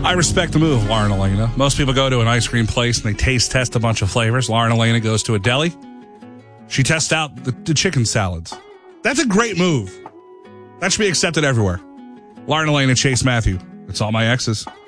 I respect the move, Lauren Elena. Most people go to an ice cream place and they taste test a bunch of flavors. Lauren Elena goes to a deli. She tests out the chicken salads. That's a great move. That should be accepted everywhere. Lauren Elena, Chase Matthew. It's all my exes.